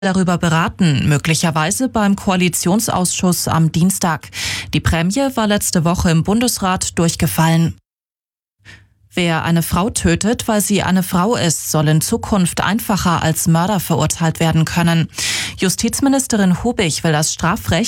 darüber beraten, möglicherweise beim Koalitionsausschuss am Dienstag. Die Prämie war letzte Woche im Bundesrat durchgefallen. Wer eine Frau tötet, weil sie eine Frau ist, soll in Zukunft einfacher als Mörder verurteilt werden können. Justizministerin Hubig will das Strafrecht